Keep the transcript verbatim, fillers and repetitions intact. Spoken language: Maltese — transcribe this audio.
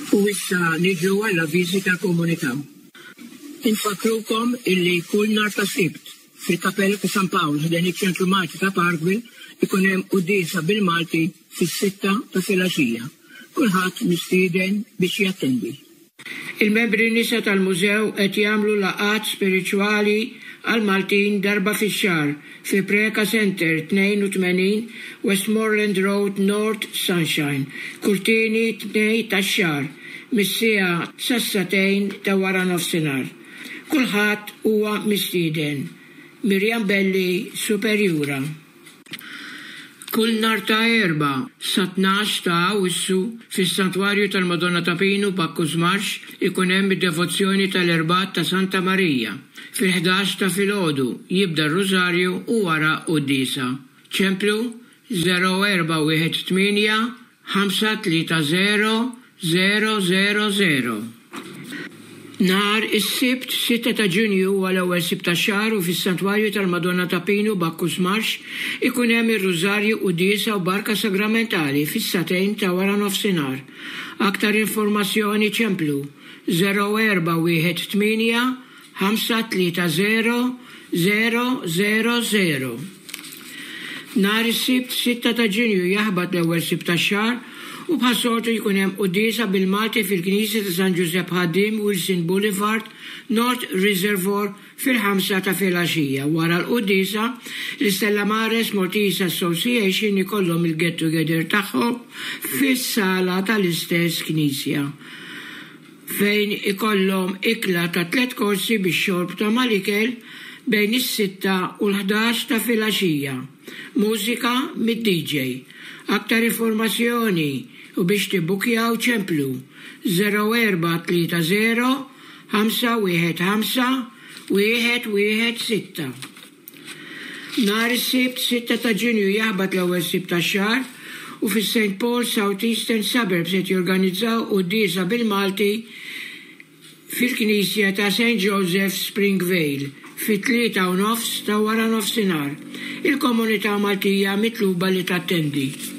U issa niġu għall-avviżi tal-komunità. Infakrukom illi kull nhar ta' Sibt fil-Kappella ta' San Pawl ħdejn iċ-Ċentru Malti ta' Parkville ikun hemm qudiesa bil-Malti fis-sitta ta' filgħaxija. Kulħadd mistieden biex jattendi. Il-membri nisa tal-mużew qed jagħmlu laqgħat spiriċwali għal Maltin darba fix-xahar fi Preka Center tnejn u tmenin Westmoreland Road North Sunshine. Kultini tnej tax-xahar mis-sija sassatejn ta' wara nofsinhar. Kulħadd huwa mistieden. Mirjam Belli, Superjura. Kull nhar ta' erba' sa tnax ta' Awwissu fis-Santwarju tal-Madonna ta' Pinu Bakkus Marx ikun hemm id-devozzjoni tal-Erbat ta' Santa Marija. Fil-ħdax ta' filgħodu jibda r-Rużarju u wara qudiesa. Ċemplu zero erba' wieħed tminja ħamsa tlieta zero zero zero zero. Nar is-Sibt sitta ta' Ġunju għal ewwel Sibt tax-xahar u fis-Santwarju tal-Madonna ta' Pinu Bakkus Marx ikun hemm ir-Rużarju qudiesa u barka sagramentali fis-satejn ta' wara nofsinhar. Aktar informazzjoni ċemplu zero erba' wieħed tminja ħamsa tlieta zero zero zero zero. Nar is-Sibt sitta ta' Ġunju jaħbad l-ewwel Sibt tax-xahar u bħassoltu jkun hemm qudiesa bil-Malti fil-Knisja ta' San Giuseppe Ħaddim Wilson Boulevard, North Reservoir fil-ħamsa ta' filgħaxija. Wara l-qudiesa, l-Stella Maris Maltese Association ikollhom il-get together tagħhom fis-sala tal-istess Knisja, fejn ikollhom ikla ta' tliet korsi bix-xorb ta' mal-ikel bejn is-sitta u l-ħdax ta' filgħaxija. Mużika mid-D J. Aktar informazzjoni u biex tibbukjaw ċemplu zero erba' tlieta zero ħamsa wieħed ħamsa wieħed wieħed sitta. Nhar is-Sibt sitta ta' Ġunju jaħbad l-ewwel Sibt tax-xahar u fis-Saint Paul South Eastern Suburbs qed jorganizzaw qudiesa bil-Malti fil-Knisja ta' Saint Joseph Springvale fit-tlieta u nofs ta' wara nofsinhar. Il-komunità Maltija mitluba li tattendi.